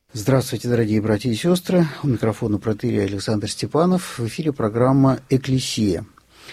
Здравствуйте, дорогие братья и сестры. У микрофона протоиерей Александр Степанов. В эфире программа «Экклесия».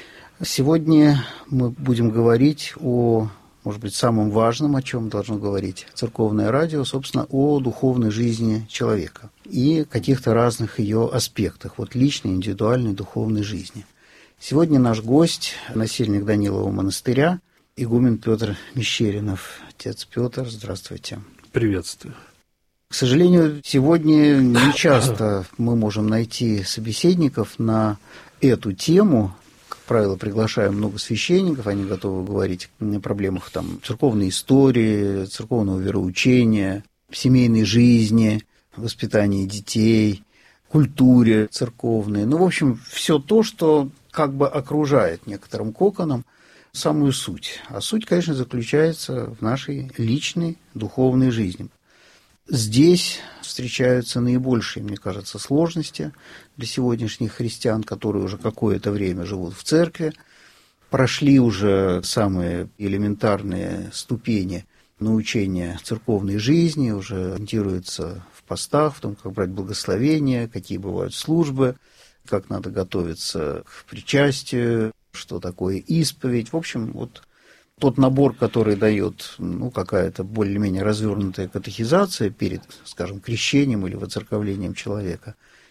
Сегодня мы будем говорить о, может быть, самом важном, о чем должно говорить церковное радио, собственно, о духовной жизни человека и каких-то разных ее аспектах, личной, индивидуальной духовной жизни. Сегодня наш гость, насельник Данилова монастыря, игумен Петр Мещеринов. Отец Петр, здравствуйте. Приветствую. К сожалению, сегодня не часто мы можем найти собеседников на эту тему. Как правило, приглашаем много священников, они готовы говорить о проблемах церковной истории, церковного вероучения, семейной жизни, воспитании детей, культуре церковной. В общем, все то, что окружает некоторым коконом самую суть. А суть, конечно, заключается в нашей личной духовной жизни. Здесь встречаются наибольшие, мне кажется, сложности для сегодняшних христиан, которые уже какое-то время живут в церкви, прошли уже самые элементарные ступени научения церковной жизни, уже ориентируются в постах, в том, как брать благословения, какие бывают службы, как надо готовиться к причастию, что такое исповедь. В общем, тот набор, который дает какая-то более-менее развернутая катехизация перед, скажем, крещением или воцерковлением человека,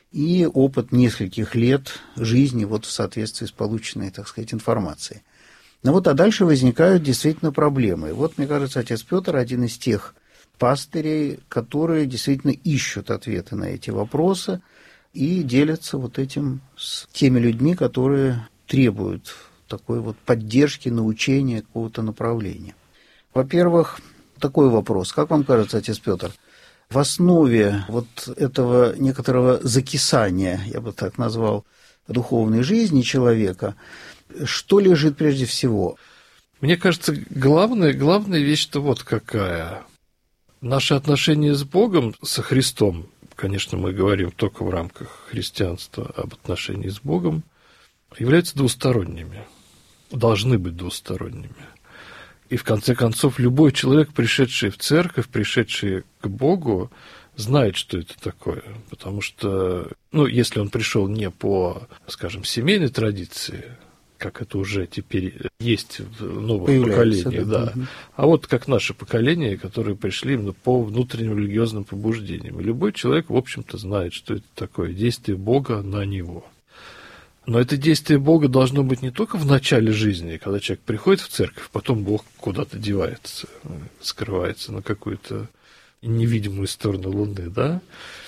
и опыт нескольких лет жизни в соответствии с полученной, информацией. А дальше возникают действительно проблемы. Мне кажется, отец Петр один из тех пастырей, которые действительно ищут ответы на эти вопросы и делятся этим с теми людьми, которые требуют такой поддержки, научения какого-то направления. Во-первых, такой вопрос. Как вам кажется, отец Петр, в основе этого некоторого закисания, я бы так назвал, духовной жизни человека, что лежит прежде всего? Мне кажется, главная вещь-то какая. Наши отношения с Богом, со Христом, конечно, мы говорим только в рамках христианства об отношении с Богом, являются двусторонними. Должны быть двусторонними. И в конце концов, любой человек, пришедший в церковь, пришедший к Богу, знает, что это такое. Потому что, если он пришел не по, скажем, семейной традиции, как это уже теперь есть в новых поколениях, да. А как наше поколение, которые пришли именно по внутренним религиозным побуждениям. И любой человек, в общем-то, знает, что это такое действие Бога на него. Но это действие Бога должно быть не только в начале жизни, когда человек приходит в церковь, потом Бог куда-то девается, скрывается на какую-то невидимую сторону Луны, да?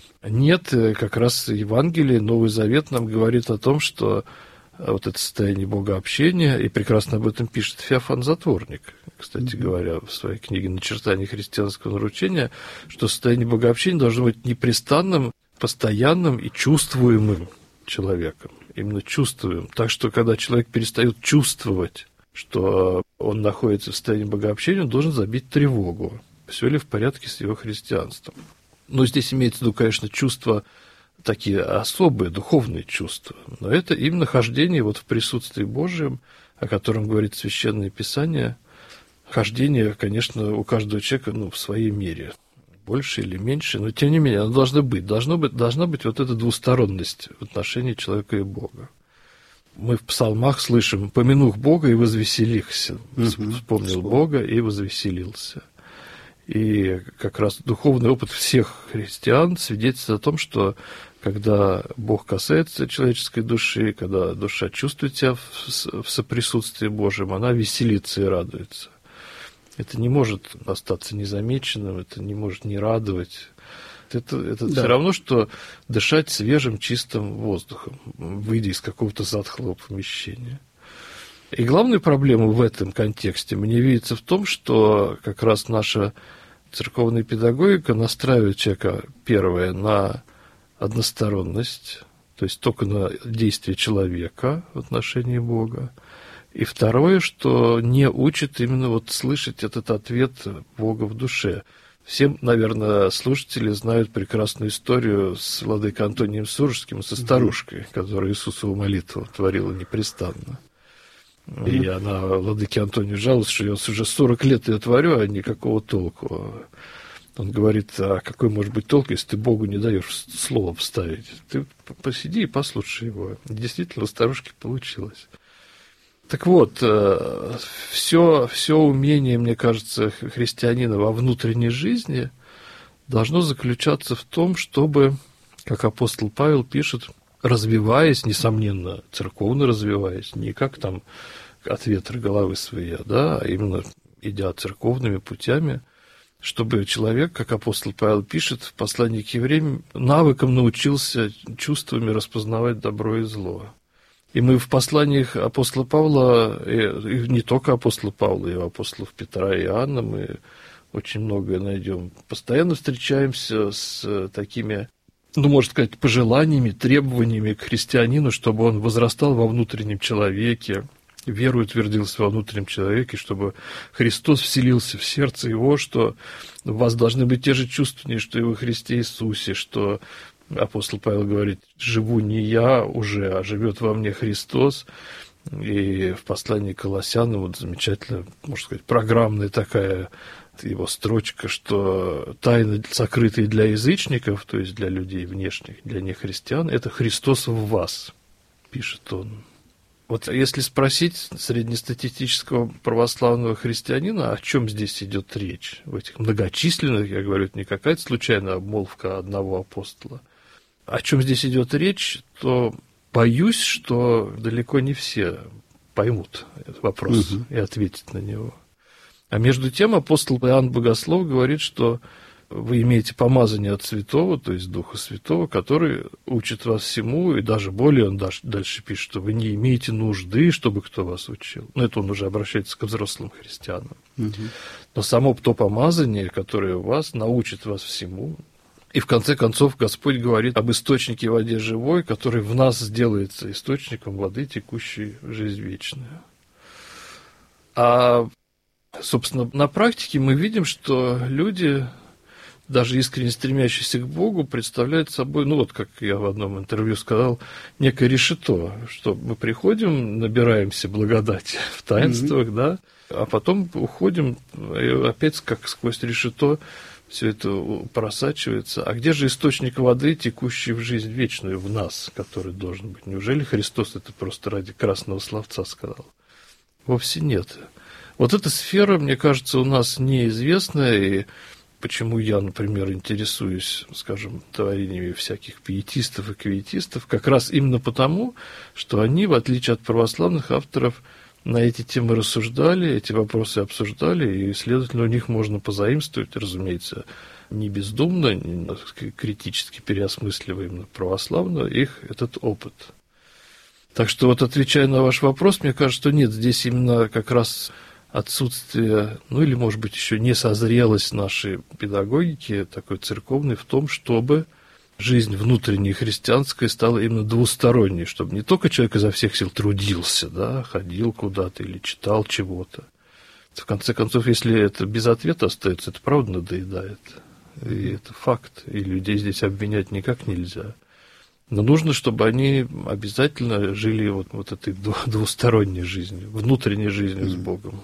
Нет, как раз Евангелие, Новый Завет нам говорит о том, что это состояние богообщения, и прекрасно об этом пишет Феофан Затворник, кстати говоря, в своей книге «Начертание христианского наручения», что состояние богообщения должно быть непрестанным, постоянным и чувствуемым человеком. Именно чувствуем. Так что, когда человек перестает чувствовать, что он находится в состоянии богообщения, он должен забить тревогу. Все ли в порядке с его христианством? Но здесь имеется в виду, конечно, чувства, такие особые, духовные чувства. Но это именно хождение в присутствии Божьем, о котором говорит Священное Писание. Хождение, конечно, у каждого человека в своей мере. Больше или меньше, но тем не менее оно должно быть. Должна быть эта двусторонность в отношении человека и Бога. Мы в псалмах слышим «помянух Бога и возвеселихся». Вспомнил Бога и возвеселился. И как раз духовный опыт всех христиан свидетельствует о том, что когда Бог касается человеческой души, когда душа чувствует себя в соприсутствии Божьем, она веселится и радуется. Это не может остаться незамеченным, это не может не радовать. Это все равно, что дышать свежим, чистым воздухом, выйдя из какого-то затхлого помещения. И главная проблема в этом контексте мне видится в том, что как раз наша церковная педагогика настраивает человека, первое, на односторонность, то есть только на действие человека в отношении Бога. И второе, что не учит именно слышать этот ответ Бога в душе. Все, наверное, слушатели знают прекрасную историю с владыкой Антонием Сурожским, со старушкой, которая Иисусову молитву творила непрестанно. И она владыке Антонию жаловалась, что я уже 40 лет ее творю, а никакого толку. Он говорит, а какой может быть толк, если ты Богу не даешь слово вставить? Ты посиди и послушай его. И действительно, у старушки получилось. Так вот, все умение, мне кажется, христианина во внутренней жизни должно заключаться в том, чтобы, как апостол Павел пишет, развиваясь, несомненно, церковно развиваясь, не как там от ветра головы своей, да, а именно идя церковными путями, чтобы человек, как апостол Павел пишет в послании к евреям, навыком научился чувствами распознавать добро и зло. И мы в посланиях апостола Павла, и не только апостола Павла, и у апостолов Петра и Иоанна мы очень многое найдем. Постоянно встречаемся с такими, можно сказать, пожеланиями, требованиями к христианину, чтобы он возрастал во внутреннем человеке, веру утвердился во внутреннем человеке, чтобы Христос вселился в сердце его, что у вас должны быть те же чувствования, что и во Христе Иисусе, что апостол Павел говорит, живу не я уже, а живет во мне Христос. И в послании к Колоссянам вот замечательно, можно сказать, программная такая его строчка, что тайны, сокрытые для язычников, то есть для людей внешних, для нехристиан, это Христос в вас, пишет он. Вот если спросить среднестатистического православного христианина, о чем здесь идет речь, в этих многочисленных, я говорю, это не какая-то случайная обмолвка одного апостола, о чем здесь идет речь, то боюсь, что далеко не все поймут этот вопрос и ответят на него. А между тем апостол Иоанн Богослов говорит, что вы имеете помазание от Святого, то есть Духа Святого, который учит вас всему, и даже более, он дальше пишет, что вы не имеете нужды, чтобы кто вас учил. Но это он уже обращается к взрослым христианам. Но само то помазание, которое у вас, научит вас всему. И в конце концов Господь говорит об источнике воде живой, который в нас сделается источником воды, текущей в жизнь вечную. А, собственно, на практике мы видим, что люди, даже искренне стремящиеся к Богу, представляют собой, вот как я в одном интервью сказал, некое решето, что мы приходим, набираемся благодати в таинствах, да, а потом уходим, и опять как сквозь решето все это просачивается. А где же источник воды, текущий в жизнь вечную в нас, который должен быть? Неужели Христос это просто ради красного словца сказал? Вовсе нет. Вот эта сфера, мне кажется, у нас неизвестная, и почему я, например, интересуюсь, скажем, творениями всяких пиетистов и квиетистов, как раз именно потому, что они, в отличие от православных авторов, на эти темы рассуждали, эти вопросы обсуждали, и, следовательно, у них можно позаимствовать, разумеется, не бездумно, не критически переосмысливая именно православно их этот опыт. Так что вот, отвечая на ваш вопрос, мне кажется, что нет, здесь именно как раз отсутствие, или, может быть, еще несозрелость нашей педагогики, такой церковной, в том, чтобы жизнь внутренняя христианская стала именно двусторонней, чтобы не только человек изо всех сил трудился, да, ходил куда-то или читал чего-то. В конце концов, если это без ответа остается, это правда надоедает. И это факт. И людей здесь обвинять никак нельзя. Но нужно, чтобы они обязательно жили вот этой двусторонней жизнью, внутренней жизнью с Богом.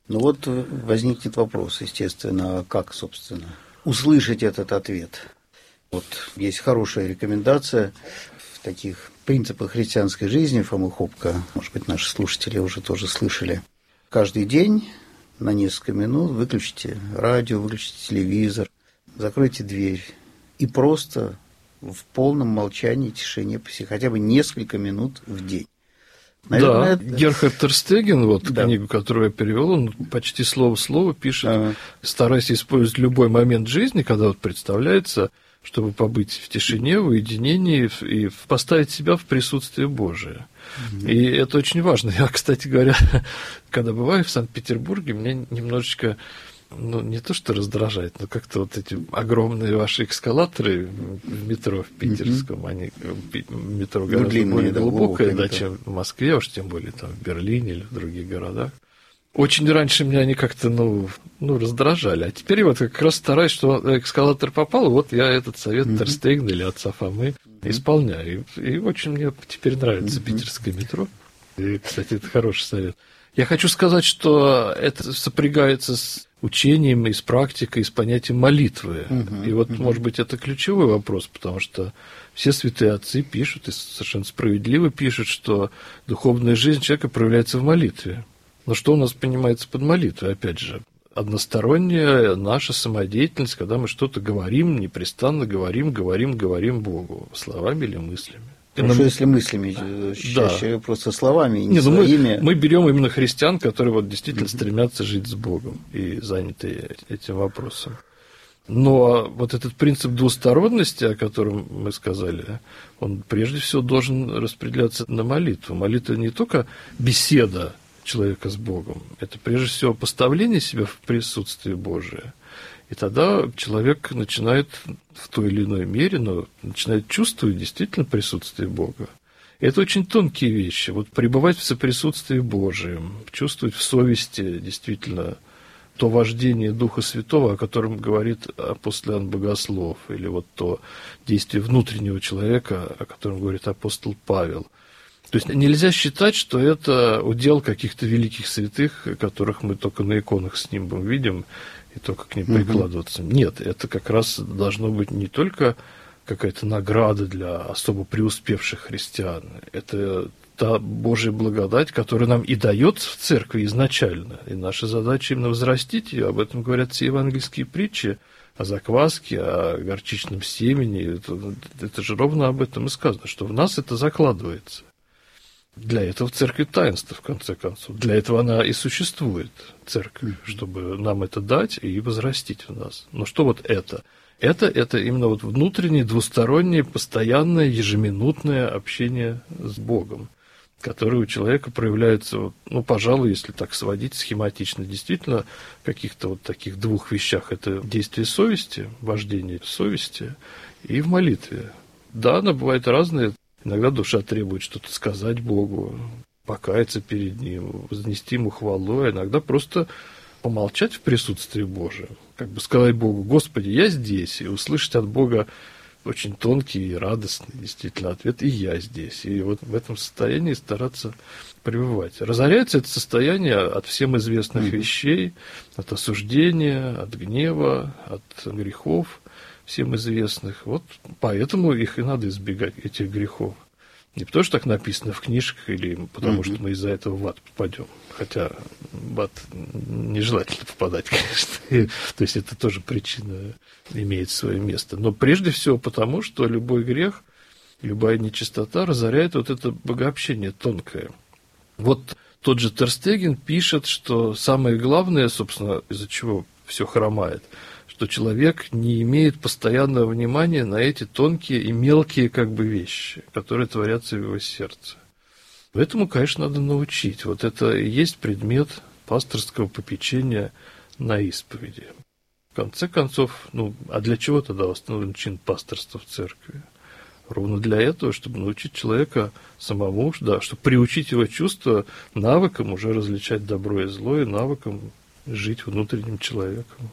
Возникнет вопрос, естественно, как, собственно, услышать этот ответ. Есть хорошая рекомендация в таких принципах христианской жизни Фомы Хопка, может быть, наши слушатели уже тоже слышали. Каждый день на несколько минут выключите радио, выключите телевизор, закройте дверь и просто в полном молчании, тишине, хотя бы несколько минут в день. Наверное, Герхард Терстеген, книгу, которую я перевел, он почти слово в слово пишет, стараясь использовать любой момент жизни, когда представляется, чтобы побыть в тишине, в уединении и поставить себя в присутствие Божие. И это очень важно. Я, кстати говоря, когда бываю в Санкт-Петербурге, меня немножечко, не то что раздражает, но как-то эти огромные ваши эскалаторы в метро в питерском, они метро гораздо более глубокое, чем в Москве, уж тем более там в Берлине или в других городах. Очень раньше меня они как-то, раздражали. А теперь я как раз стараюсь, что эскалатор попал, я этот совет Терстегена или отца Фомы исполняю. И очень мне теперь нравится питерское метро. И, кстати, это хороший совет. Я хочу сказать, что это сопрягается с учением, и с практикой, и с понятием молитвы. И вот, может быть, это ключевой вопрос, потому что все святые отцы пишут, и совершенно справедливо пишут, что духовная жизнь человека проявляется в молитве. Но что у нас понимается под молитвой? Опять же, односторонняя наша самодеятельность, когда мы что-то говорим, непрестанно говорим Богу, словами или мыслями. Хорошо, если мыслями, чаще просто словами, не своими. Мы берем именно христиан, которые вот действительно стремятся жить с Богом и заняты этим вопросом. Но вот этот принцип двусторонности, о котором мы сказали, он прежде всего должен распределяться на молитву. Молитва не только беседа человека с Богом, это прежде всего поставление себя в присутствие Божие. И тогда человек начинает в той или иной мере, но начинает чувствовать действительно присутствие Бога. И это очень тонкие вещи. Вот пребывать в соприсутствии Божием, чувствовать в совести действительно то вождение Духа Святого, о котором говорит апостол Иоанн Богослов, или вот то действие внутреннего человека, о котором говорит апостол Павел. То есть нельзя считать, что это удел каких-то великих святых, которых мы только на иконах с нимбом видим, и только к ним прикладываться. Нет, это как раз должно быть не только какая-то награда для особо преуспевших христиан, это та Божья благодать, которая нам и дается в церкви изначально. И наша задача именно возрастить ее. Об этом говорят все евангельские притчи, о закваске, о горчичном семени. Это же ровно об этом и сказано, что в нас это закладывается. Для этого в церкви таинство, в конце концов. Для этого она и существует, церковь, чтобы нам это дать и возрастить в нас. Но что вот это? Это именно вот внутреннее, двустороннее, постоянное, ежеминутное общение с Богом, которое у человека проявляется, ну, пожалуй, если так сводить схематично, действительно, в каких-то вот таких двух вещах. Это действие совести, вождение совести и в молитве. Да, она бывает разная. Иногда душа требует что-то сказать Богу, покаяться перед Ним, вознести Ему хвалу, а иногда просто помолчать в присутствии Божьем, как бы сказать Богу: «Господи, я здесь», и услышать от Бога очень тонкий и радостный действительно ответ: «И я здесь». И вот в этом состоянии стараться пребывать. Разоряется это состояние от всем известных вещей, от осуждения, от гнева, от грехов всем известных. Вот поэтому их и надо избегать, этих грехов. Не потому, что так написано в книжках, или потому, что мы из-за этого в ад попадем. Хотя в ад нежелательно попадать, конечно. То есть это тоже причина имеет свое место. Но прежде всего потому, что любой грех, любая нечистота разоряет вот это богообщение тонкое. Вот тот же Тер Стеген пишет, что самое главное, собственно, из-за чего все хромает, что человек не имеет постоянного внимания на эти тонкие и мелкие как бы вещи, которые творятся в его сердце. Этому, конечно, надо научить. Вот это и есть предмет пасторского попечения на исповеди. В конце концов, а для чего тогда установлен чин пасторства в церкви? Ровно для этого, чтобы научить человека самому, да, чтобы приучить его чувства навыкам уже различать добро и зло, и навыкам жить внутренним человеком.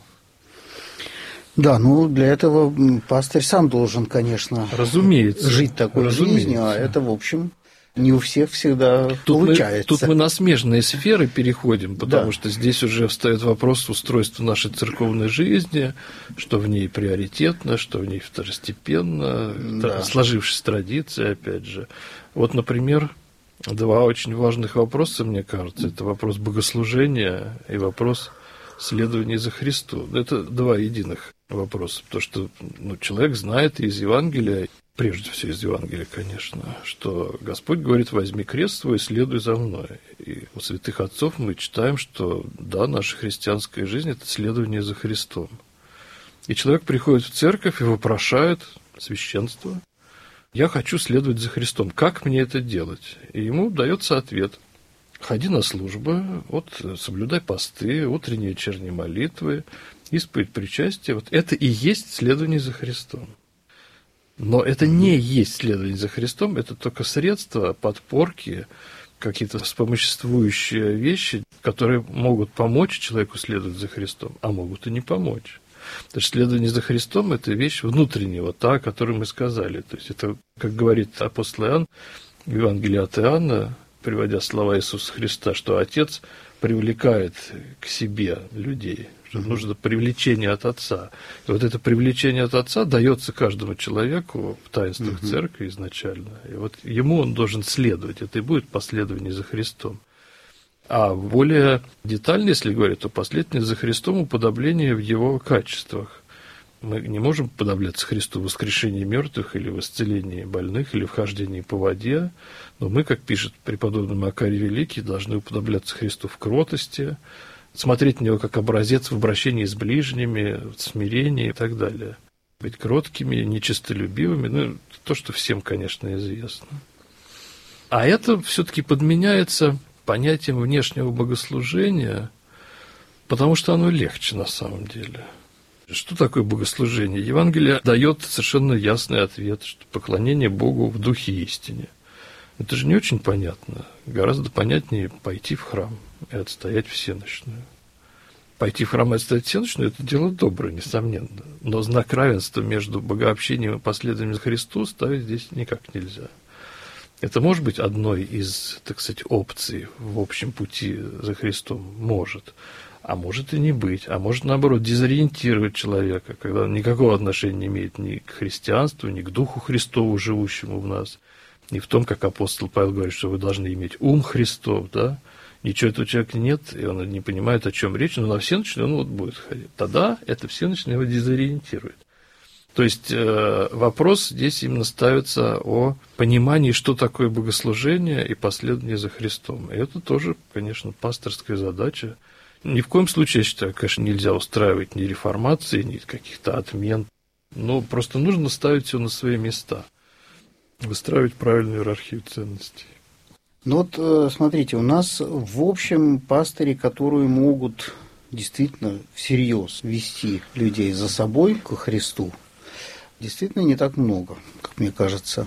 Да, для этого пастырь сам должен, конечно, жить такой жизнью, а это, в общем, не у всех всегда получается. Тут мы на смежные сферы переходим, потому что здесь уже встает вопрос устройства нашей церковной жизни, что в ней приоритетно, что в ней второстепенно, сложившись традиции, опять же. Вот, например, два очень важных вопроса, мне кажется, это вопрос богослужения и вопрос следования за Христом. Это два единых вопроса, потому что человек знает из Евангелия, прежде всего из Евангелия, конечно, что Господь говорит: «Возьми крест свой и следуй за мной». И у святых отцов мы читаем, что да, наша христианская жизнь – это следование за Христом. И человек приходит в церковь и вопрошает священство: «Я хочу следовать за Христом, как мне это делать?» И ему дается ответ: ходи на службы, соблюдай посты, утренние и вечерние молитвы, исповедь, причастие. Вот это и есть следование за Христом. Но это не есть следование за Христом, это только средства, подпорки, какие-то вспомоществующие вещи, которые могут помочь человеку следовать за Христом, а могут и не помочь. Потому что следование за Христом – это вещь внутреннего, та, о которой мы сказали. То есть это, как говорит апостол Иоанн в Евангелии от Иоанна, приводя слова Иисуса Христа, что Отец привлекает к себе людей, Нужно привлечение от Отца. И вот это привлечение от Отца дается каждому человеку в таинствах церкви изначально. И вот ему он должен следовать. Это и будет последование за Христом. А более детально, если говорить, то последование за Христом уподобление в его качествах. Мы не можем уподобляться Христу в воскрешении мертвых или в исцелении больных или в хождении по воде, но мы, как пишет преподобный Макарий Великий, должны уподобляться Христу в кротости, смотреть на него как образец в обращении с ближними, в смирении и так далее. Быть кроткими, нечестолюбивыми, то, что всем, конечно, известно. А это все-таки подменяется понятием внешнего богослужения, потому что оно легче на самом деле. Что такое богослужение? Евангелие дает совершенно ясный ответ, что поклонение Богу в духе истине. Это же не очень понятно. Гораздо понятнее пойти в храм и отстоять всенощную. Пойти в храм и отстоять всенощную – это дело доброе, несомненно. Но знак равенства между богообщением и последованием за Христу ставить здесь никак нельзя. Это может быть одной из, так сказать, опций в общем пути за Христом? Может. А может и не быть. А может, наоборот, дезориентировать человека, когда он никакого отношения не имеет ни к христианству, ни к Духу Христову, живущему в нас, ни в том, как апостол Павел говорит, что вы должны иметь ум Христов, да? Ничего этого человека нет, и он не понимает, о чем речь, но на всенощную он вот будет ходить. Тогда это всенощное его дезориентирует. То есть вопрос здесь именно ставится о понимании, что такое богослужение и последование за Христом. И это тоже, конечно, пасторская задача. Ни в коем случае, я считаю, конечно, нельзя устраивать ни реформации, ни каких-то отмен. Но просто нужно ставить все на свои места, выстраивать правильную иерархию ценностей. Ну вот, смотрите, у нас, в общем, пастыри, которые могут действительно всерьез вести людей за собой к Христу, действительно не так много, как мне кажется.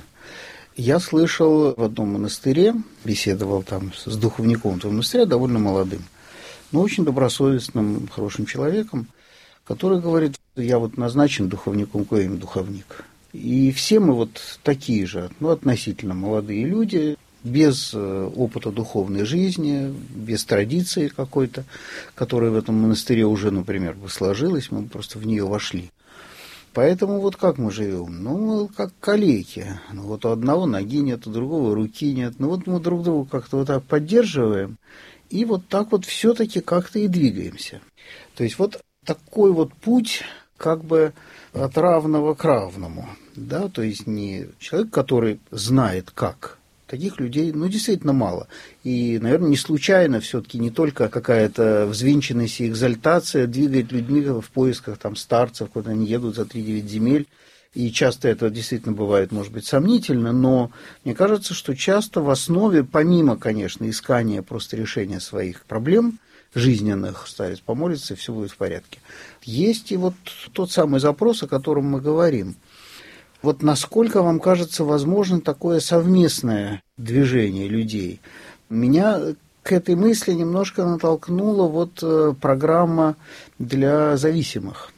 Я слышал в одном монастыре, беседовал там с духовником этого монастыря, довольно молодым, но очень добросовестным, хорошим человеком, который говорит, я вот назначен духовником, какой им духовник. И все мы вот такие же, относительно молодые люди, без опыта духовной жизни, без традиции какой-то, которая в этом монастыре уже, например, бы сложилась, мы просто в нее вошли. Поэтому вот как мы живем? Мы как калеки. Вот у одного ноги нет, у другого руки нет. Вот мы друг друга как-то вот так поддерживаем, и вот так вот все-таки как-то и двигаемся. То есть вот такой вот путь как бы от равного к равному. Да? То есть не человек, который знает как. Таких людей, действительно мало. И, наверное, не случайно все-таки не только какая-то взвинченность и экзальтация двигает людьми в поисках там старцев, куда они едут за 3-9 земель. И часто это действительно бывает, может быть, сомнительно, но мне кажется, что часто в основе, помимо, конечно, искания просто решения своих проблем жизненных, старец помолится, и все будет в порядке, есть и вот тот самый запрос, о котором мы говорим. Вот насколько вам кажется возможно такое совместное движение людей? Меня к этой мысли немножко натолкнула вот программа для зависимых.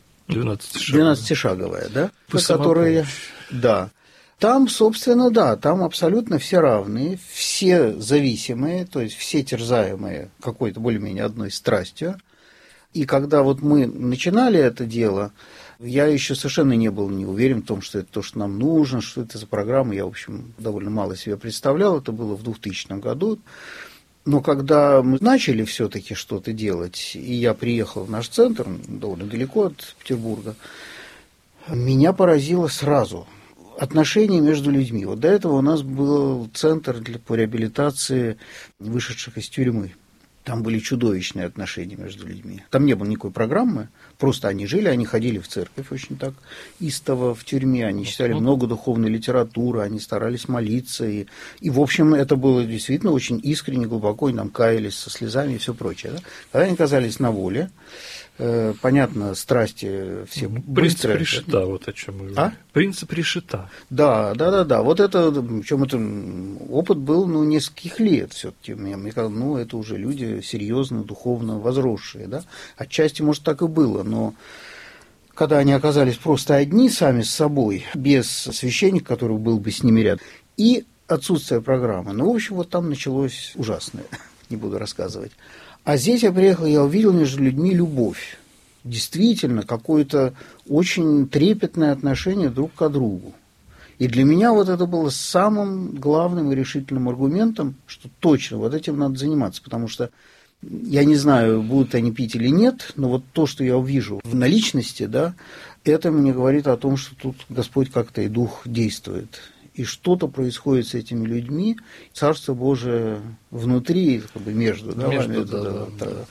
12-шаговая, да? Которая, да. Там, собственно, да, там абсолютно все равные, все зависимые, то есть все терзаемые какой-то более-менее одной страстью. И когда вот мы начинали это дело, я еще совершенно не был не уверен в том, что это то, что нам нужно, что это за программа. Я, в общем, довольно мало себе представлял. Это было в 2000 году. Но когда мы начали все-таки что-то делать, и я приехал в наш центр, довольно далеко от Петербурга, меня поразило сразу отношения между людьми. Вот до этого у нас был центр по реабилитации вышедших из тюрьмы. Там были чудовищные отношения между людьми. Там не было никакой программы, просто они жили, они ходили в церковь очень так истово в тюрьме, они читали много духовной литературы, они старались молиться. И в общем, это было действительно очень искренне, глубоко, и нам каялись со слезами и все прочее. Да? Когда они оказались на воле, понятно, страсти все быстрые. Принцип решета, вот о чем мы говорим. Принцип решета. Да. Вот это, причем это опыт был, нескольких лет все-таки. Мне казалось, это уже люди серьезно, духовно возросшие, да. Отчасти, может, так и было, но когда они оказались просто одни сами с собой, без священника, который был бы с ними рядом, и отсутствие программы, в общем, вот там началось ужасное, не буду рассказывать. А здесь я приехал, я увидел между людьми любовь. действительно какое-то очень трепетное отношение друг к другу. И для меня вот это было самым главным и решительным аргументом, что точно вот этим надо заниматься, потому что я не знаю, будут они пить или нет, но вот то, что я увижу в наличности, да, это мне говорит о том, что тут Господь как-то и Дух действует. И что-то происходит с этими людьми, Царство Божие внутри, как бы между. Да.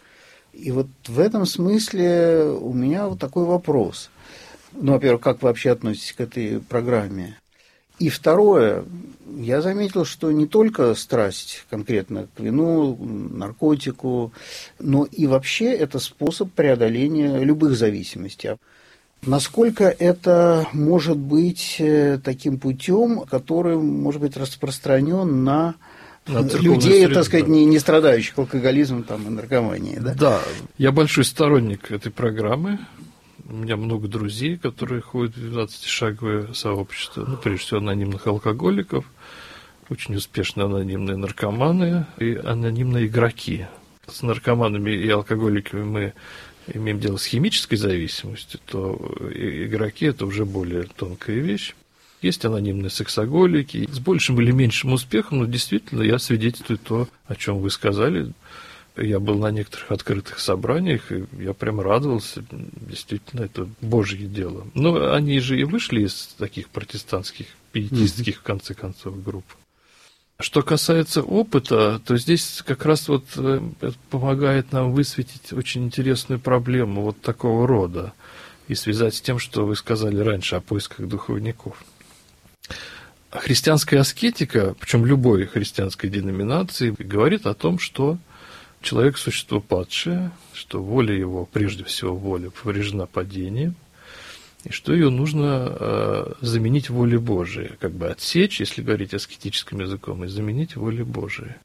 И вот в этом смысле у меня вот такой вопрос. Ну, во-первых, как вы вообще относитесь к этой программе? И второе, я заметил, что не только страсть конкретно к вину, наркотику, но и вообще это способ преодоления любых зависимостей. Насколько это может быть таким путем, который может быть распространен на людей, так сказать, не страдающих алкоголизмом там, и наркоманией? Да, я большой сторонник этой программы. У меня много друзей, которые ходят в 12-шаговое сообщество, ну, прежде всего, анонимных алкоголиков, очень успешные анонимные наркоманы и анонимные игроки. С наркоманами и алкоголиками мы имеем дело с химической зависимостью, то игроки – это уже более тонкая вещь. Есть анонимные сексоголики с большим или меньшим успехом, но действительно я свидетельствую то, о чем вы сказали. Я был на некоторых открытых собраниях, и я прям радовался. Действительно, это Божье дело. Но они же и вышли из таких протестантских, пиетистских, в конце концов, групп. Что касается опыта, то здесь как раз вот это помогает нам высветить очень интересную проблему вот такого рода и связать с тем, что вы сказали раньше о поисках духовников. Христианская аскетика, причем любой христианской деноминации, говорит о том, что человек – существо падшее, что воля его, прежде всего воля, повреждена падением, и что ее нужно заменить волей Божией, как бы отсечь, если говорить аскетическим языком, и заменить волей Божией.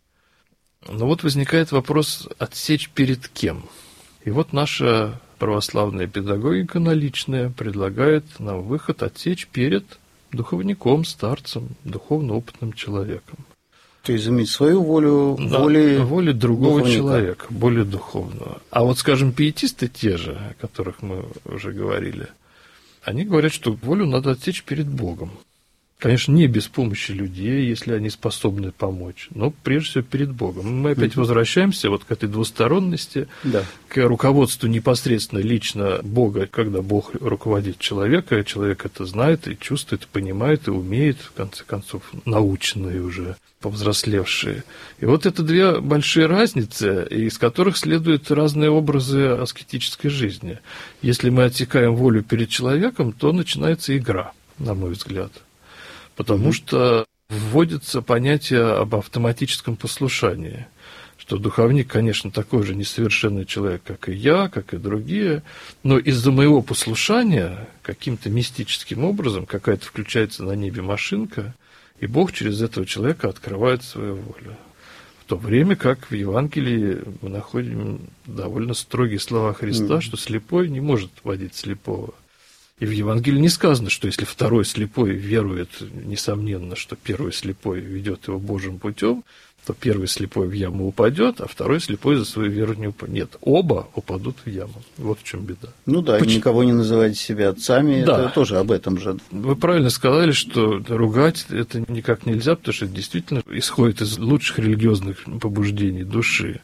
Но вот возникает вопрос, отсечь перед кем? И вот наша православная педагогика наличная предлагает нам выход отсечь перед духовником, старцем, духовно опытным человеком. То есть заменить свою волю воле другого человека, более духовного. А вот, скажем, пиетисты те же, о которых мы уже говорили, они говорят, что волю надо отсечь перед Богом. Конечно, не без помощи людей, если они способны помочь, но прежде всего перед Богом. Мы опять возвращаемся вот к этой двусторонности, к руководству непосредственно лично Бога, когда Бог руководит человека, человек это знает и чувствует, и понимает, и умеет, в конце концов, наученные уже, повзрослевшие. И вот это две большие разницы, из которых следуют разные образы аскетической жизни. Если мы отсекаем волю перед человеком, то начинается игра, на мой взгляд. Потому что вводится понятие об автоматическом послушании, что духовник, конечно, такой же несовершенный человек, как и я, как и другие, но из-за моего послушания каким-то мистическим образом какая-то включается на небе машинка, и Бог через этого человека открывает свою волю. В то время как в Евангелии мы находим довольно строгие слова Христа, что слепой не может водить слепого. И в Евангелии не сказано, что если второй слепой верует, несомненно, что первый слепой ведет его Божьим путем, то первый слепой в яму упадет, а второй слепой за свою веру не упадет. Нет, оба упадут в яму. Вот в чем беда. Ну да, никого не называйте себя отцами, да. Это тоже об этом же. Вы правильно сказали, что ругать это никак нельзя, потому что это действительно исходит из лучших религиозных побуждений души.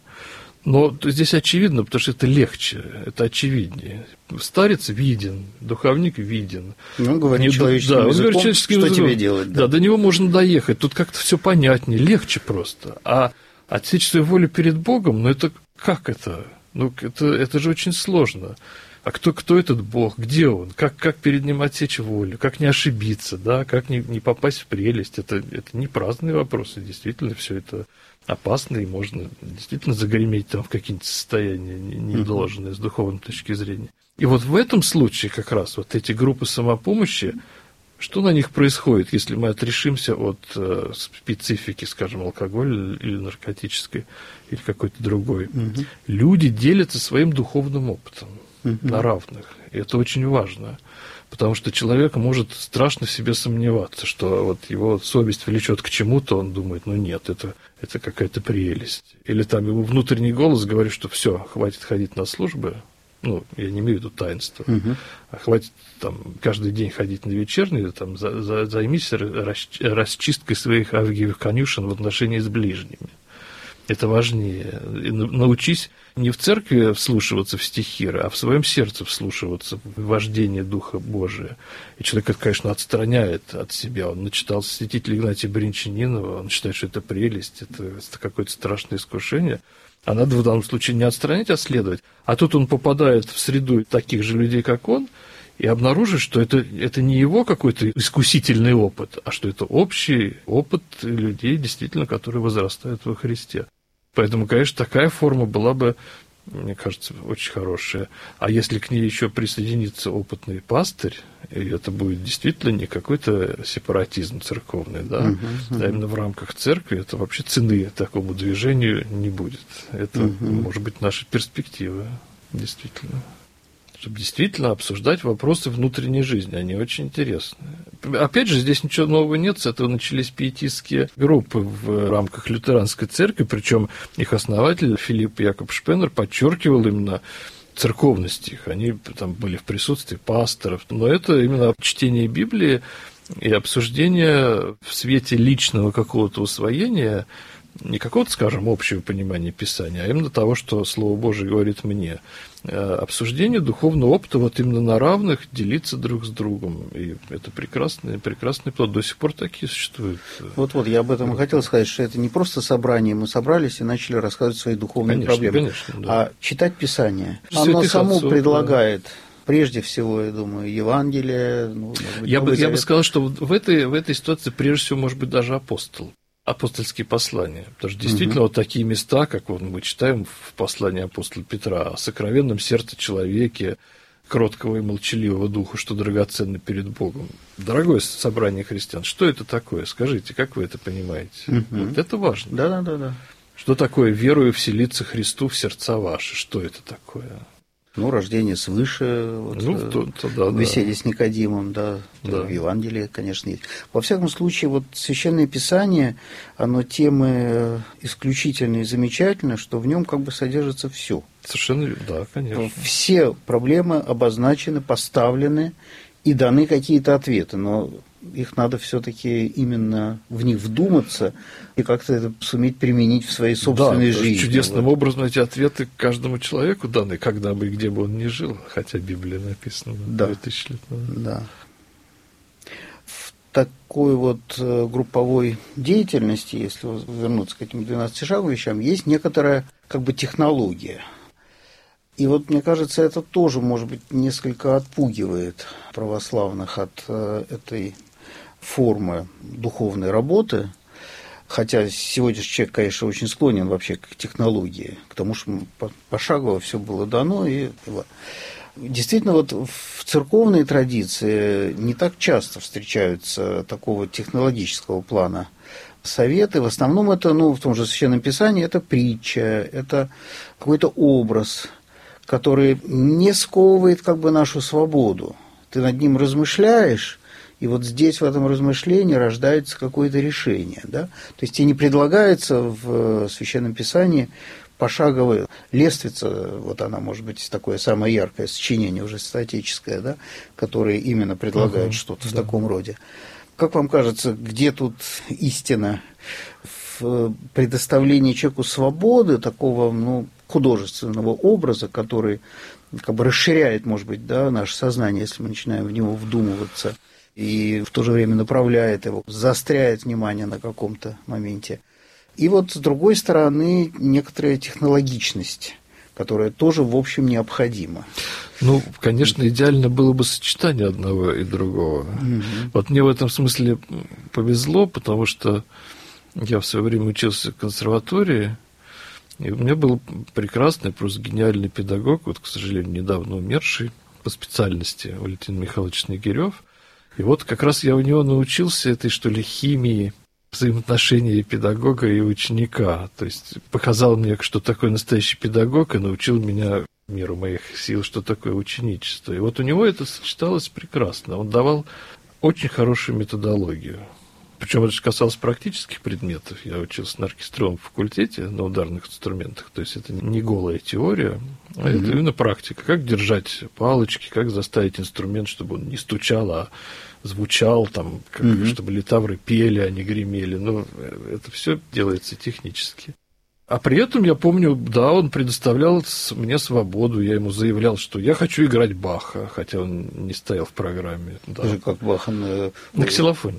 Но здесь очевидно, потому что это легче, это очевиднее. Старец виден, духовник виден. Ну, говорит человеческим языком, что тебе делать. Да, до него можно доехать, тут как-то все понятнее, легче просто. А отсечь свою волю перед Богом, ну это как это? Ну, это же очень сложно. А кто этот Бог? Где он? Как перед ним отсечь волю? Как не ошибиться? Да? Как не попасть в прелесть? Это не праздные вопросы, действительно, все это опасно, и можно действительно загреметь там в какие-то состояния недоложенные с духовной точки зрения. И вот в этом случае как раз вот эти группы самопомощи, что на них происходит, если мы отрешимся от специфики, скажем, алкоголя или наркотической, или какой-то другой? Люди делятся своим духовным опытом на равных. И это очень важно. Потому что человек может страшно в себе сомневаться, что вот его совесть влечет к чему-то, он думает, ну нет, это какая-то прелесть. Или там его внутренний голос говорит, что все, хватит ходить на службы, Ну, я не имею в виду таинство. А хватит там каждый день ходить на вечерние, там, займись расчисткой своих авгиевых конюшен в отношении с ближними. Это важнее. Научись не в церкви вслушиваться в стихи, а в своем сердце вслушиваться в вождение Духа Божия. И человек это, конечно, отстраняет от себя. Он начитался святителя Игнатия Брянчанинова, он считает, что это прелесть, это какое-то страшное искушение. А надо в данном случае не отстранять, а следовать. А тут он попадает в среду таких же людей, как он, и обнаружит, что это не его какой-то искусительный опыт, а что это общий опыт людей, действительно, которые возрастают во Христе. Поэтому, конечно, такая форма была бы, мне кажется, очень хорошая. А если к ней еще присоединится опытный пастырь, и это будет действительно не какой-то сепаратизм церковный, да, а именно в рамках церкви, это вообще цены такому движению не будет. Это, может быть, наша перспектива, действительно. Чтобы действительно обсуждать вопросы внутренней жизни. Они очень интересны. Опять же, здесь ничего нового нет. С этого начались пиетистские группы в рамках лютеранской церкви, причем их основатель Филипп Якоб Шпеннер подчеркивал именно церковность их. Они там были в присутствии пасторов. Но это именно чтение Библии и обсуждение в свете личного какого-то усвоения, не какого-то, скажем, общего понимания Писания, а именно того, что Слово Божие говорит мне. Обсуждение духовного опыта вот именно на равных, делиться друг с другом. И это прекрасный плод. До сих пор такие существуют. Вот, я об этом и хотел сказать, что это не просто собрание, мы собрались и начали рассказывать свои духовные проблемы, конечно, да. А читать Писание. Оно само предлагает... Прежде всего, я думаю, Евангелие. Я бы сказал, что в этой ситуации прежде всего может быть даже апостольские послания. Потому что действительно вот такие места, как мы читаем в послании апостола Петра, о сокровенном сердце человеке, кроткого и молчаливого духа, что драгоценно перед Богом. Дорогое собрание христиан, что это такое? Скажите, как вы это понимаете? Вот это важно. Да. Что такое верою вселиться Христу в сердца ваши? Что это такое? Рождение свыше, в беседе с Никодимом, в Евангелии, конечно, есть. Во всяком случае, Священное Писание, оно тем исключительно и замечательно, что в нем содержится все. Совершенно, да, конечно. Все проблемы обозначены, поставлены и даны какие-то ответы, но их надо все-таки именно в них вдуматься и как-то это суметь применить в своей собственной жизни. Чудесным образом эти ответы каждому человеку даны, когда бы и где бы он ни жил, хотя Библия написана 2000 лет назад. Да. В такой групповой деятельности, если вернуться к этим 12 шагам вещам, есть некоторая технология. И мне кажется, это тоже, может быть, несколько отпугивает православных от этой формы духовной работы, хотя сегодняшний человек, конечно, очень склонен вообще к технологии, к тому, что пошагово все было дано. И действительно, в церковной традиции не так часто встречаются такого технологического плана советы. В основном это, в том же Священном Писании, это притча, это какой-то образ, который не сковывает нашу свободу. Ты над ним размышляешь, и здесь, в этом размышлении, рождается какое-то решение. Да? То есть тебе не предлагается в Священном Писании пошаговая лестница, она, может быть, такое самое яркое сочинение, уже статическое, да, которое именно предлагает что-то в таком роде. Как вам кажется, где тут истина в предоставлении человеку свободы, такого, художественного образа, который расширяет, может быть, наше сознание, если мы начинаем в него вдумываться, и в то же время направляет его, заостряет внимание на каком-то моменте. И с другой стороны, некоторая технологичность, которая тоже, в общем, необходима. Конечно, идеально было бы сочетание одного и другого. Мне в этом смысле повезло, потому что я в свое время учился в консерватории, и у меня был прекрасный, просто гениальный педагог, к сожалению, недавно умерший по специальности, Валентин Михайлович Снегирев. И как раз я у него научился этой, химии взаимоотношений педагога и ученика. То есть показал мне, что такое настоящий педагог, и научил меня меру моих сил, что такое ученичество. И у него это сочеталось прекрасно. Он давал очень хорошую методологию. Причем это же касалось практических предметов. Я учился на оркестровом факультете на ударных инструментах. То есть это не голая теория, а это именно практика. Как держать палочки, как заставить инструмент, чтобы он не стучал, а звучал, там, чтобы литавры пели, а не гремели. Ну, это все делается технически. А при этом, я помню, да, он предоставлял мне свободу, я ему заявлял, что я хочу играть Баха, хотя он не стоял в программе. Да. Даже как Баха на ксилофоне.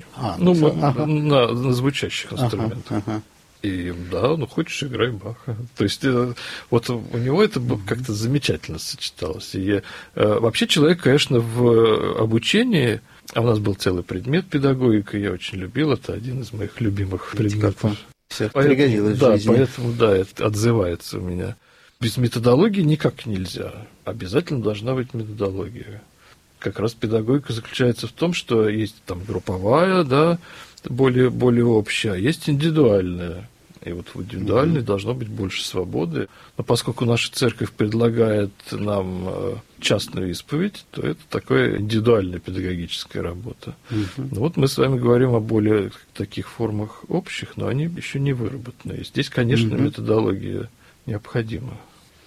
На звучащих инструментах. И да, ну хочешь, играй Баха. То есть вот у него это как-то замечательно сочеталось. И вообще человек, конечно, в обучении, а у нас был целый предмет педагогика, я очень любил, это один из моих любимых предметов. Все пригодилось в жизни. Поэтому, да, это отзывается у меня. Без методологии никак нельзя. Обязательно должна быть методология. Как раз педагогика заключается в том, что есть там групповая, да, более общая, а есть индивидуальная. И вот в индивидуальной должно быть больше свободы. Но поскольку наша церковь предлагает нам частную исповедь, то это такая индивидуальная педагогическая работа. Ну, вот мы с вами говорим о более таких формах общих, но они еще не выработаны. И здесь, конечно, методология необходима.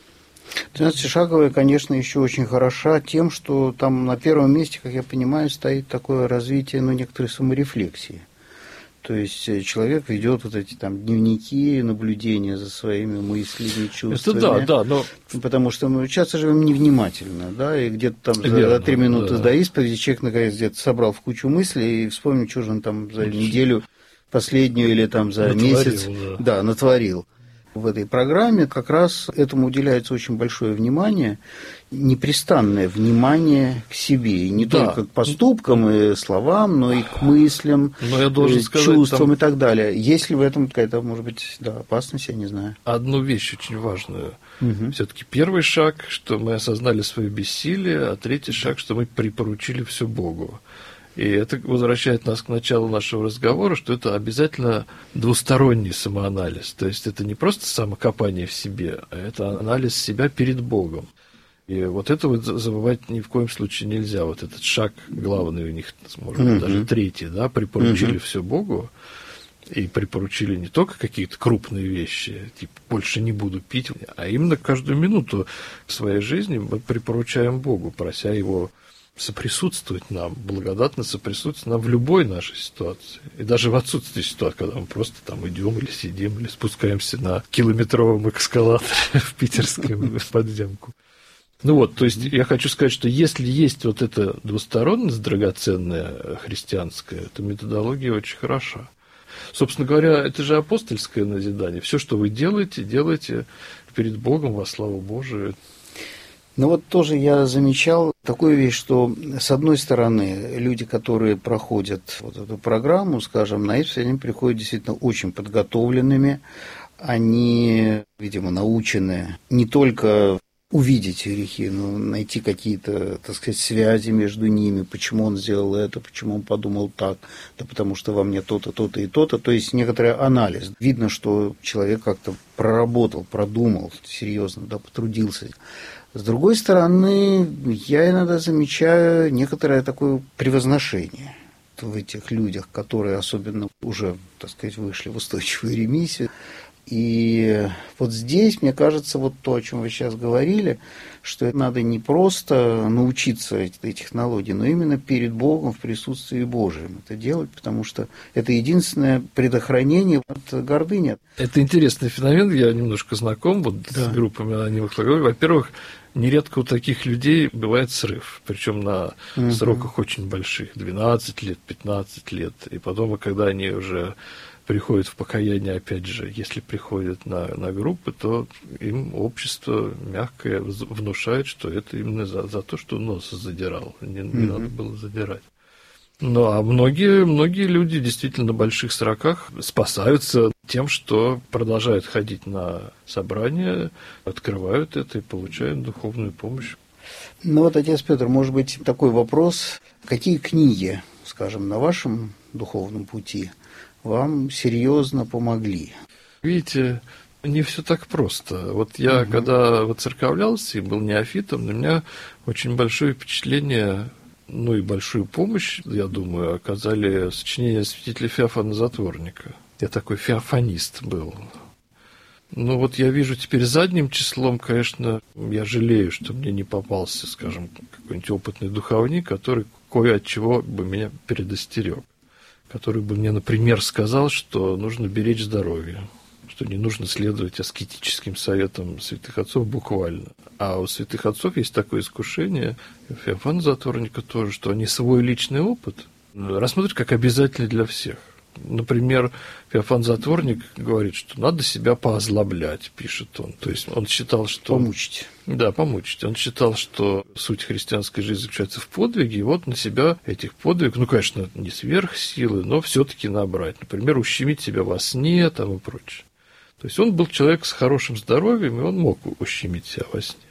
12-шаговая, конечно, еще очень хороша тем, что там на первом месте, как я понимаю, стоит такое развитие, некоторой саморефлексии. То есть человек ведет вот эти там дневники, наблюдения за своими мыслями, чувствами. Это да, но... Потому что мы часто живем невнимательно, да, и где-то там за 3 минуты до исповеди человек наконец где-то собрал в кучу мыслей и вспомнил, что же он там за неделю последнюю или там за месяц натворил. В этой программе как раз этому уделяется очень большое внимание, непрестанное внимание к себе, и не только к поступкам и словам, но и к мыслям, чувствам и так далее. Есть ли в этом какая-то, может быть, опасность, я не знаю. Одну вещь очень важную. Все-таки первый шаг, что мы осознали свое бессилие, а третий шаг, что мы припоручили все Богу. И это возвращает нас к началу нашего разговора, что это обязательно двусторонний самоанализ. То есть это не просто самокопание в себе, а это анализ себя перед Богом. И вот это вот забывать ни в коем случае нельзя. Вот этот шаг главный у них, может быть, даже третий, да, припоручили все Богу. И припоручили не только какие-то крупные вещи, типа больше не буду пить, а именно каждую минуту своей жизни мы припоручаем Богу, прося Его соприсутствовать нам, благодатно соприсутствовать нам в любой нашей ситуации. И даже в отсутствии ситуации, когда мы просто там идем или сидим, или спускаемся на километровом эскалаторе в питерскую подземку. Ну вот, то есть я хочу сказать, что если есть вот эта двусторонность драгоценная христианская, то методология очень хороша. Собственно говоря, это же апостольское назидание. Все, что вы делаете, делайте перед Богом во славу Божию. Ну вот тоже я замечал такую вещь, что с одной стороны люди, которые проходят вот эту программу, скажем, на исповедь, они приходят действительно очень подготовленными, они, видимо, научены не только увидеть грехи, но найти какие-то, так сказать, связи между ними, почему он сделал это, почему он подумал так, да потому что во мне то-то, то-то и то-то, то есть некоторый анализ. Видно, что человек как-то проработал, продумал серьезно, да, потрудился. С другой стороны, я иногда замечаю некоторое такое превозношение в этих людях, которые особенно уже, так сказать, вышли в устойчивую ремиссию. И вот здесь, мне кажется, вот то, о чем вы сейчас говорили, что надо не просто научиться этой технологии, но именно перед Богом в присутствии Божьем это делать, потому что это единственное предохранение от гордыни. Это интересный феномен, я немножко знаком вот с группами анонимных служителей. Во-первых, нередко у таких людей бывает срыв, причем на сроках очень больших, 12 лет, 15 лет. И потом, когда они уже приходят в покаяние, опять же, если приходят на группы, то им общество мягкое внушает, что это именно за то, что нос задирал, не надо было задирать. Ну, а многие люди действительно на больших сроках спасаются тем, что продолжают ходить на собрания, открывают это и получают духовную помощь. Ну вот, отец Петр, может быть, такой вопрос. Какие книги, скажем, на вашем духовном пути вам серьезно помогли? Видите, не все так просто. Вот я, когда воцерковлялся и был неофитом, на меня очень большое впечатление Ну и большую помощь, я думаю, оказали сочинения святителя Феофана Затворника. Я такой феофанист был. Ну вот я вижу теперь задним числом, конечно, я жалею, что мне не попался, скажем, какой-нибудь опытный духовник, который кое от чего бы меня предостерег, который бы мне, например, сказал, что нужно беречь здоровье, что не нужно следовать аскетическим советам святых отцов буквально. А у святых отцов есть такое искушение, Феофана Затворника тоже, что они свой личный опыт рассматривают как обязательный для всех. Например, Феофан Затворник говорит, что надо себя поозлоблять, пишет он. То есть он считал, что... Помучить. Да, помучить. Он считал, что суть христианской жизни заключается в подвиге, и вот на себя этих подвигов, ну, конечно, не сверхсилы, но все-таки набрать. Например, ущемить себя во сне там, и прочее. То есть он был человек с хорошим здоровьем, и он мог ущемить себя во сне.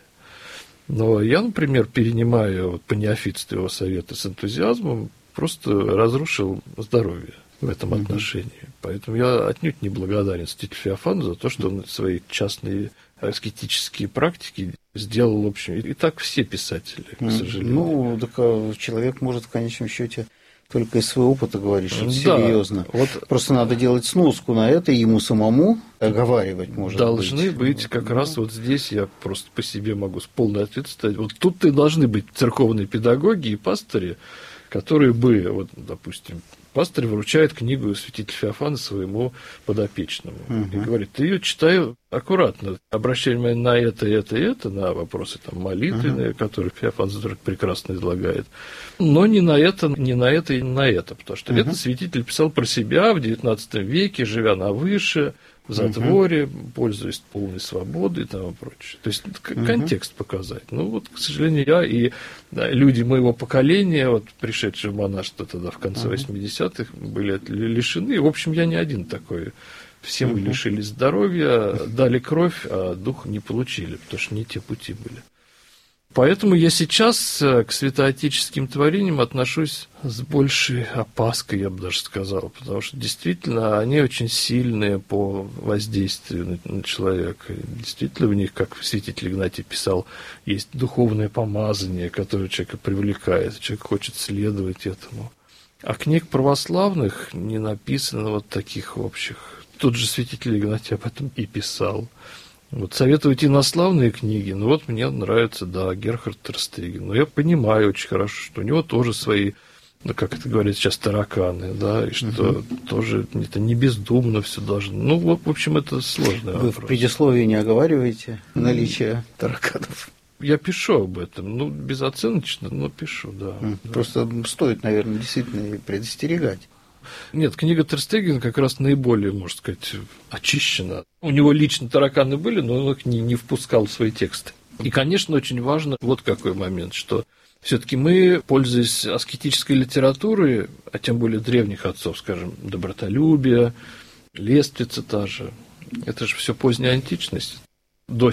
Но я, например, перенимая вот по неофитству его советы с энтузиазмом, просто разрушил здоровье в этом отношении. Поэтому я отнюдь не благодарен святителю Феофану за то, что он свои частные аскетические практики сделал, в общем, и так все писатели, к сожалению. Ну, так человек может в конечном счете только из своего опыта говорить, что это серьезно. Вот просто надо делать сноску на это, и ему самому оговаривать, может должны быть как раз вот здесь, я просто по себе могу с полной ответственностью, вот тут и должны быть церковные педагоги и пастыри, которые бы, вот, допустим, пастырь вручает книгу святителя Феофана своему подопечному и говорит: ты ее читай аккуратно, обращай внимание на это, на вопросы там, молитвенные, которые Феофан Затворник прекрасно излагает, но не на это и не на это, потому что это святитель писал про себя в XIX веке, живя на выше, в затворе, пользуясь полной свободой и тому прочее. То есть контекст показать. Ну вот, к сожалению, я и люди моего поколения, вот пришедшие в монашество тогда в конце 80-х, были лишены. И, в общем, я не один такой. Все мы лишились здоровья, дали кровь, а дух не получили, потому что не те пути были. Поэтому я сейчас к святоотеческим творениям отношусь с большей опаской, я бы даже сказал, потому что действительно они очень сильные по воздействию на человека. Действительно в них, как святитель Игнатий писал, есть духовное помазание, которое человека привлекает, человек хочет следовать этому. А книг православных не написано вот таких общих. Тот же святитель Игнатий об этом и писал. Вот советую идти на славные книги, но вот мне нравится, да, Герхард Терстеген. Но я понимаю очень хорошо, что у него тоже свои, ну, как это говорят сейчас, тараканы, да, и что тоже это не бездумно все должно. Ну, вот, в общем, это сложный вопрос. Вы в предисловии не оговариваете наличие тараканов? Я пишу об этом, ну, безоценочно, но пишу, да. Просто стоит, наверное, действительно предостерегать. Нет, книга Терстегена как раз наиболее, можно сказать, очищена. У него лично тараканы были, но он их не впускал в свои тексты. И, конечно, очень важно вот какой момент, что все-таки мы, пользуясь аскетической литературой, а тем более древних отцов, скажем, добротолюбие, лествица та же, это же все поздняя античность, до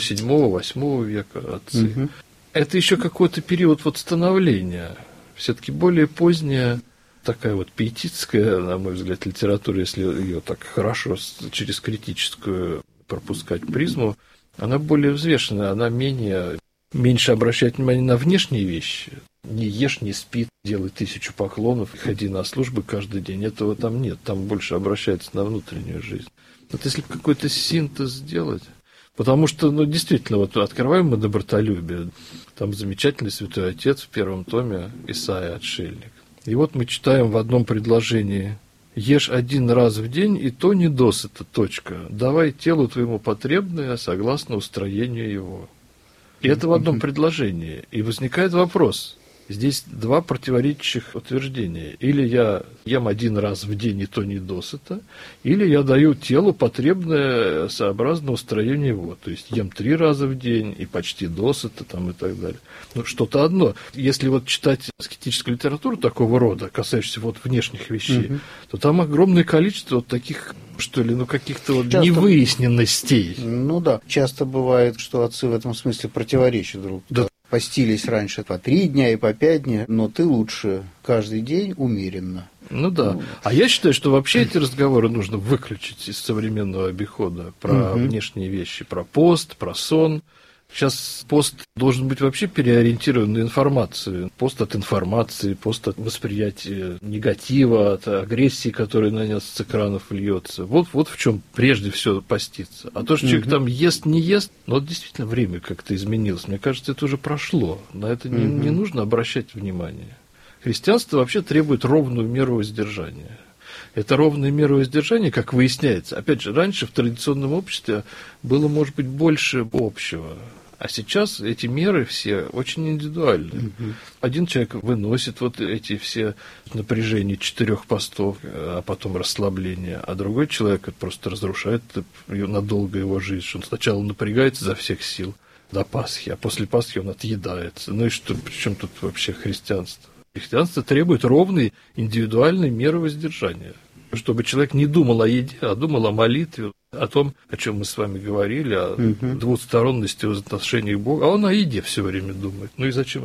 7-8 века отцы. Это еще какой-то период вот становления, все-таки более поздняя, такая вот пиетистская, на мой взгляд, литература, если ее так хорошо через критическую пропускать призму, она более взвешенная, она меньше обращает внимание на внешние вещи. Не ешь, не спи, делай 1000 поклонов и ходи на службы каждый день. Этого там нет, там больше обращается на внутреннюю жизнь. Вот если какой-то синтез сделать... Потому что, ну, действительно, вот открываем мы добротолюбие, там замечательный святой отец в первом томе Исаия Отшельник. И вот мы читаем в одном предложении: «Ешь 1 раз в день, и то не досыта, точка. Давай телу твоему потребное, согласно устроению его». И это в одном предложении. И возникает вопрос. Здесь 2 противоречащих утверждения. Или я ем 1 раз в день, и то не досыта, или я даю телу потребное сообразно устроению его. То есть ем 3 раза в день и почти досыта там, и так далее. Ну, что-то одно. Если вот читать аскетическую литературу такого рода, касающуюся вот внешних вещей, то там огромное количество вот таких, что ли, ну, каких-то вот невыясненностей. Ну да, часто бывает, что отцы в этом смысле противоречат друг другу. Постились раньше по 3 дня и по 5 дней, но ты лучше каждый день умеренно. Ну да. А я считаю, что вообще эти разговоры нужно выключить из современного обихода про внешние вещи, про пост, про сон, Сейчас пост должен быть вообще переориентирован на информацию. Пост от информации, пост от восприятия негатива, от агрессии, которая на нас с экранов льется. Вот в чем прежде всего поститься. А то, что человек там ест, не ест, но действительно время как-то изменилось. Мне кажется, это уже прошло. На это не нужно обращать внимание. Христианство вообще требует ровную меру воздержания. Это ровная мера воздержания, как выясняется. Опять же, раньше в традиционном обществе было, может быть, больше общего. А сейчас эти меры все очень индивидуальны. Один человек выносит вот эти все напряжения 4 постов, а потом расслабление, а другой человек просто разрушает надолго его жизнь. Он сначала напрягается изо всех сил до Пасхи, а после Пасхи он отъедается. Ну и что, при чем тут вообще христианство? Христианство требует ровной индивидуальной меры воздержания, чтобы человек не думал о еде, а думал о молитве, о том, о чем мы с вами говорили, о двусторонности в отношениях Бога, а он о еде все время думает. Ну и зачем